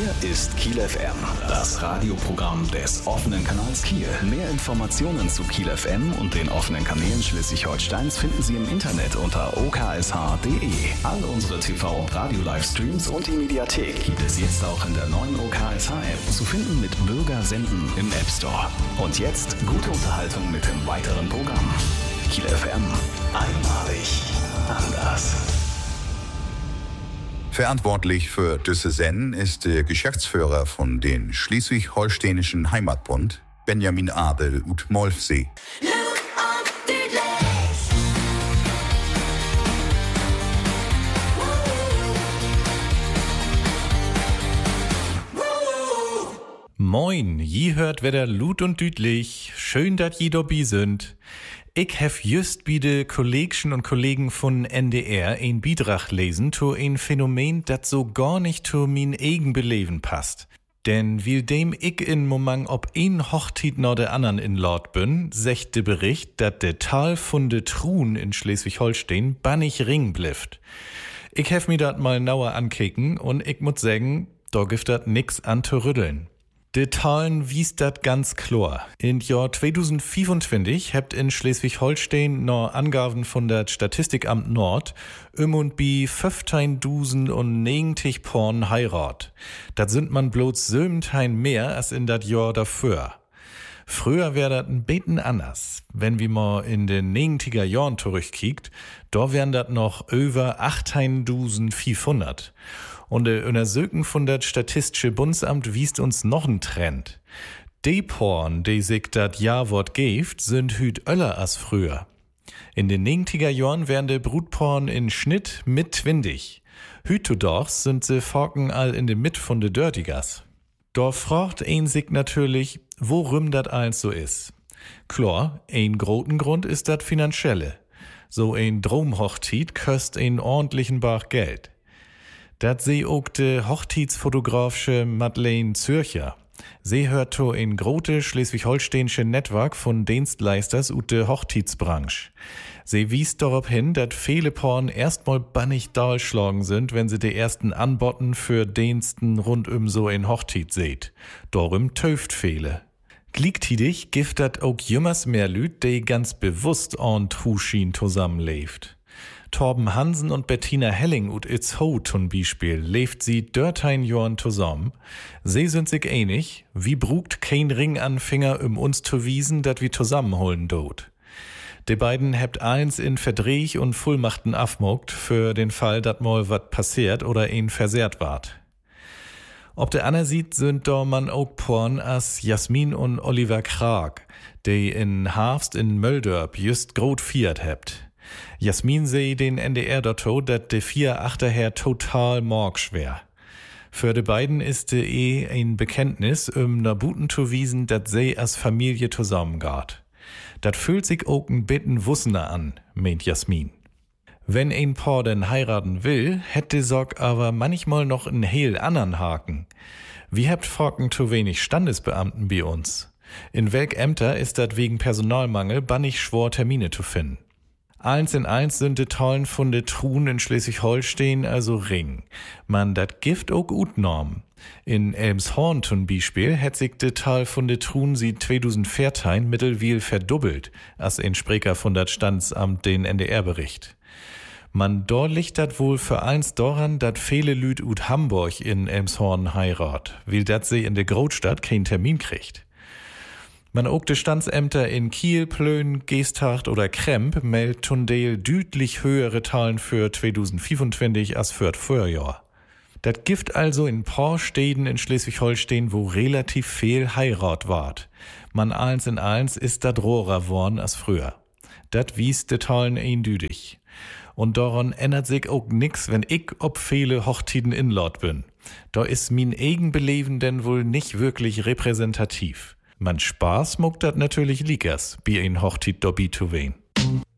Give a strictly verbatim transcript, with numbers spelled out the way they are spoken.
Hier ist Kiel F M, das Radioprogramm des offenen Kanals Kiel. Mehr Informationen zu Kiel F M und den offenen Kanälen Schleswig-Holsteins finden Sie im Internet unter o k s h punkt d e. All unsere T V- und Radio-Livestreams und die Mediathek gibt es jetzt auch in der neuen O K S H-App. Zu finden mit Bürger senden im App Store. Und jetzt gute Unterhaltung mit dem weiteren Programm. Kiel F M. Einmalig anders. Verantwortlich für diese Sendung ist der Geschäftsführer von den Schleswig-Holsteinischen Heimatbund, Benjamin Abel ut Molfsee. Moin, je hört wer Lut und Düdlich, schön dat je dobi sind. Ich hef just bi de Kollegchen und Kollegen von N D R ein Beitrag lesen zu ein Phänomen, dat so gar nicht zu min eigen Beleben passt. Denn wie dem ich in Moment ob ein Hochtit noch der anderen in Lord bin, secht de Bericht, dat de Tal von de Truhen in Schleswig-Holstein bannig ring blifft. Ich hef mi dat mal nauer ankicken und ich muss sagen, da gibt dat nix an zu rütteln. De Talen wies dat ganz klar. In Jahr zweitausendfünfundzwanzig habt in Schleswig-Holstein noch Angaben von der Statistikamt Nord um und bi fünfzehntausendneunzig Porn heirat. Dat sind man bloß siebzehn mehr als in dat Jahr davor. Früher wär dat ein beten anders. Wenn wir mal in den neunziger Jahren zurückkiekt, da wären dat noch über achtzehntausendfünfhundert. Und der Untersuchung von der Statistische Bundesamt wiest uns noch einen Trend. Die Porn, die sich dat Jawort geft, sind hüt öller als früher. In den neunziger Jahren wären der Brutporn in Schnitt mit zwanzig. Hütodorch sind sie Forken all in dem Mit von de Dirtigers. Da fragt ein sich natürlich, worum dat alles so is. Klar, ein groten Grund ist dat Finanzielle. So ein Dromhochtit köst ein ordentlichen Bach Geld. Dat seh ook de Hochzeitsfotografische Madeleine Zürcher. Sie hört to in grote schleswig-holsteinische Netzwerk von Dienstleisters ut de Hochzeitsbranche. Sie wies darauf hin, dat viele Porn erstmal bannig dahlschlagen sind, wenn sie die ersten Anbotten für Diensten rund um so ein Hochzeit seht. Darum töft viele. Gleichzeitig gibt dat ook jümmers mehr Lüt, die ganz bewusst an Huschin zusammenlebt. Torben Hansen und Bettina Helling ut Itzho zum Beispiel lebt sie dörtein Jorn zusammen. Sie sind sich einig, wie brugt kein Ringanfänger um uns zu wiesen, dat wir zusammenholen dort. Die beiden habt eins in Verdreh und Fullmachten afmogt für den Fall, dat mal wat passiert oder ein versehrt ward. Ob der Anna sieht, sind da man auch Porn as Jasmin und Oliver Krag, die in Harfst in Möldörp just grot fiert habt. Jasmin seh den N D R dato, dat de vier achterher total morgschwer. Für de beiden ist de eh ein Bekenntnis, um na Buten zu wiesen, dat se as Familie zusammengart. Dat fühlt sich ook ein bitten wussener an, meint Jasmin. Wenn ein Paar denn heiraten will, hätte Sorg aber manchmal noch einen heel anderen Haken. Wir habt Forken zu wenig Standesbeamten bei uns. In welk Ämter ist dat wegen Personalmangel bannig schwor Termine zu finden. Eins in eins sind de Tollen von de Truhen in Schleswig-Holstein also ring. Man dat Gift ook ut norm. In Elmshorn zum Beispiel hätt sich de Tal von de Truhen sie zweitausendvierzehn mittelwiel verdoppelt, als ein Sprecher von dat Standsamt den N D R bericht. Man dort liegt dat wohl für eins daran, dat viele Lüd ut Hamburg in Elmshorn heirat, weil dat sie in de Großstadt keinen Termin kriegt. Man ook de Standsämter in Kiel, Plön, Geesthacht oder Kremp meldet Tundel düdlich höhere Zahlen für zweitausendfünfundzwanzig als für das Vorjahr. Dat gibt also in paar Städten in Schleswig-Holstein, wo relativ viel Heirat ward. Man eins in eins ist dat rohrer worn als früher. Dat wies de Zahlen eindüdig. Und daran ändert sich auch nix, wenn ich ob viele Hochtiden in Lord bin. Da ist min eigen Beleben denn wohl nicht wirklich repräsentativ. Man Spaß muckt dat natürlich liegers, bi ein Hochtit dobi zu wen.